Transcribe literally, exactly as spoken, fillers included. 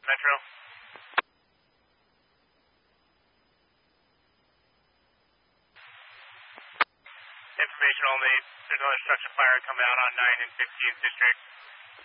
Metro. Information only. There's another structure fire coming out on nine and fifteenth District.